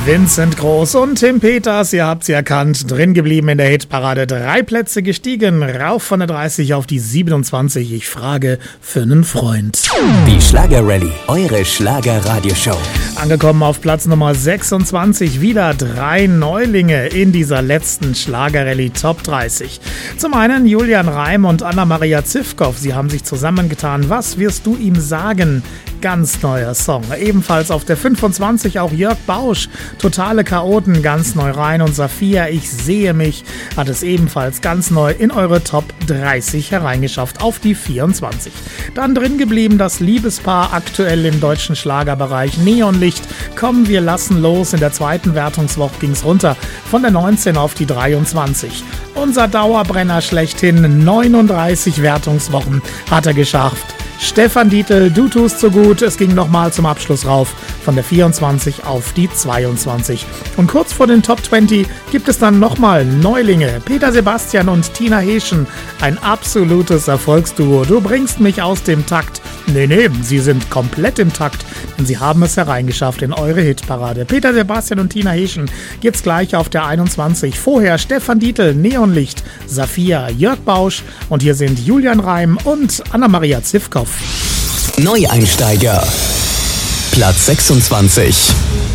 Vincent Groß und Tim Peters, ihr habt sie erkannt, drin geblieben in der Hitparade, 3 Plätze gestiegen, rauf von der 30 auf die 27, ich frage für einen Freund. Die Schlager-Rallye, eure Schlager-Radioshow. Angekommen auf Platz Nummer 26, wieder 3 Neulinge in dieser letzten Schlager-Rallye Top 30. Zum einen Julian Reim und Anna-Maria Zivkow, sie haben sich zusammengetan, was wirst du ihm sagen? Ganz neuer Song. Ebenfalls auf der 25 auch Jörg Bausch, Totale Chaoten, ganz neu rein. Und Saphia, ich sehe mich, hat es ebenfalls ganz neu in eure Top 30 hereingeschafft, auf die 24. Dann drin geblieben das Liebespaar, aktuell im deutschen Schlagerbereich Neonlicht. Komm, wir lassen los. In der zweiten Wertungswoche ging es runter von der 19 auf die 23. Unser Dauerbrenner schlechthin, 39 Wertungswochen hat er geschafft. Stefan Dietl, du tust so gut. Es ging nochmal zum Abschluss rauf von der 24 auf die 22. Und kurz vor den Top 20 gibt es dann nochmal Neulinge. Peter Sebastian und Tina Heeschen, ein absolutes Erfolgsduo. Du bringst mich aus dem Takt. Nee, sie sind komplett im Takt, denn sie haben es hereingeschafft in eure Hitparade. Peter Sebastian und Tina Heeschen gibt's gleich auf der 21. Vorher Stefan Dietl, Neonlicht, Saphia, Jörg Bausch und hier sind Julian Reim und Anna-Maria Zivkow. Neueinsteiger, Platz 26.